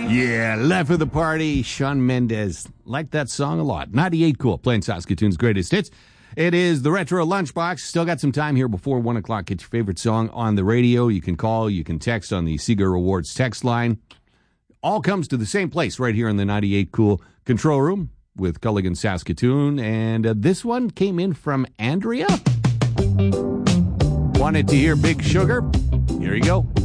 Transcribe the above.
Yeah, life of the party, Shawn Mendes. Like that song a lot. 98 Cool, playing Saskatoon's greatest hits. It is the Retro Lunchbox. Still got some time here before 1 o'clock. Get your favorite song on the radio. You can call, you can text on the Seagull Rewards text line. All comes to the same place right here in the 98 Cool control room with Culligan Saskatoon. And this one came in from Andrea. Wanted to hear Big Sugar. Here you go.